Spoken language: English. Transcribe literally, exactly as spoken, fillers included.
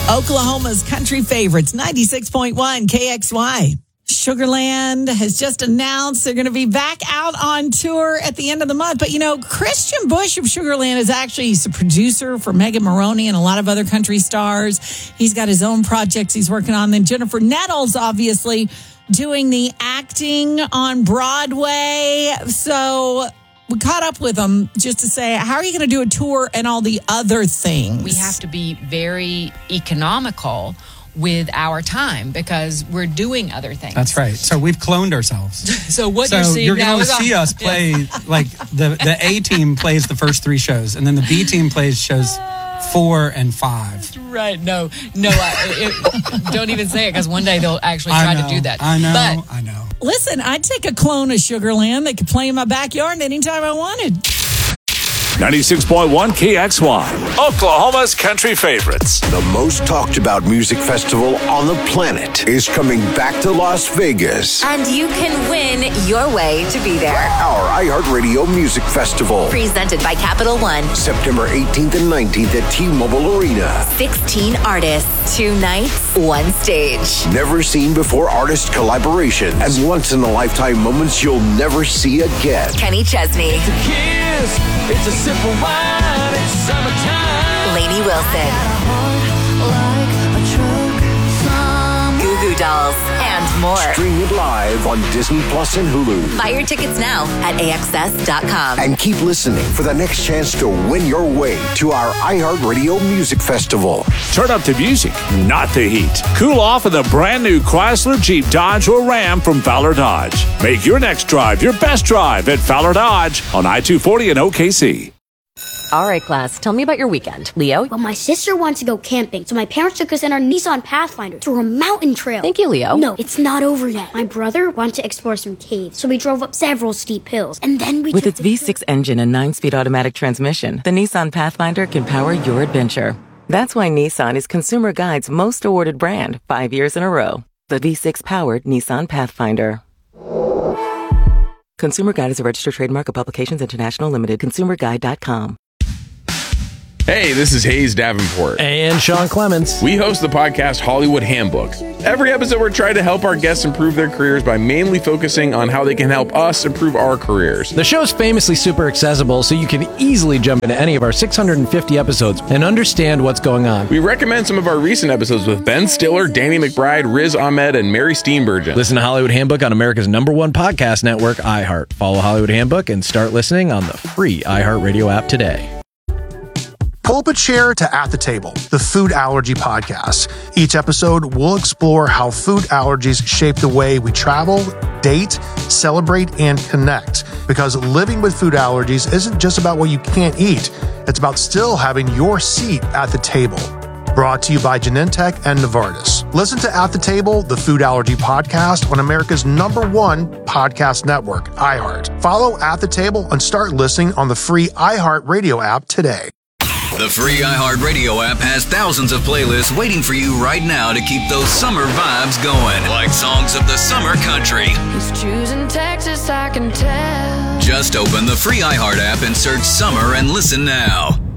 Oklahoma's country favorites, ninety-six point one K X Y. Sugarland has just announced they're going to be back out on tour at the end of the month. But, you know, Christian Bush of Sugarland is actually he's a producer for Megan Maroney and a lot of other country stars. He's got his own projects he's working on. Then Jennifer Nettles, obviously, doing the acting on Broadway. So we caught up with them just to say, how are you going to do a tour and all the other things? We have to be very economical with our time because we're doing other things. That's right. So we've cloned ourselves. So what so you're seeing you're now going is to see us play, yeah. like the, the A team plays the first three shows, and then the B team plays shows four and five. Right. No, no, I, it, don't even say it because one day they'll actually try know, to do that. I know, but, I know. Listen, I'd take a clone of Sugarland that could play in my backyard anytime I wanted. ninety-six point one K X Y, Oklahoma's country favorites. The most talked about music festival on the planet is coming back to Las Vegas. And you can win your way to be there. Our iHeartRadio Music Festival. Presented by Capital One. September eighteenth and nineteenth at T-Mobile Arena. sixteen artists, two nights, one stage. Never seen before artist collaborations and once-in-a-lifetime moments you'll never see again. Kenny Chesney. It's a kiss. It's a simple wine. It's summertime. Lainey Wilson. Goo Goo Dolls and more. Stream it live on Disney Plus and Hulu. Buy your tickets now at A X S dot com. And keep listening for the next chance to win your way to our iHeartRadio Music Festival. Turn up the music, not the heat. Cool off in the brand new Chrysler, Jeep, Dodge, or Ram from Fowler Dodge. Make your next drive your best drive at Fowler Dodge on I two forty in O K C. All right, class, tell me about your weekend. Leo? Well, my sister wants to go camping, so my parents took us in our Nissan Pathfinder through a mountain trail. Thank you, Leo. No, it's not over yet. My brother wanted to explore some caves, so we drove up several steep hills, and then we With its V six engine and nine-speed automatic transmission, the Nissan Pathfinder can power your adventure. That's why Nissan is Consumer Guide's most awarded brand five years in a row. The V six-powered Nissan Pathfinder. Consumer Guide is a registered trademark of Publications International Limited. consumer guide dot com. Hey, this is Hayes Davenport. And Sean Clements. We host the podcast Hollywood Handbook. Every episode, we're trying to help our guests improve their careers by mainly focusing on how they can help us improve our careers. The show's famously super accessible, so you can easily jump into any of our six hundred fifty episodes and understand what's going on. We recommend some of our recent episodes with Ben Stiller, Danny McBride, Riz Ahmed, and Mary Steenburgen. Listen to Hollywood Handbook on America's number one podcast network, iHeart. Follow Hollywood Handbook and start listening on the free iHeartRadio app today. Pull up a chair to At the Table, the food allergy podcast. Each episode, we'll explore how food allergies shape the way we travel, date, celebrate, and connect. Because living with food allergies isn't just about what you can't eat. It's about still having your seat at the table. Brought to you by Genentech and Novartis. Listen to At the Table, the food allergy podcast on America's number one podcast network, iHeart. Follow At the Table and start listening on the free iHeartRadio app today. The free iHeartRadio app has thousands of playlists waiting for you right now to keep those summer vibes going. Like songs of the summer country. He's choosing Texas, I can tell. Just open the free iHeart app and search summer and listen now.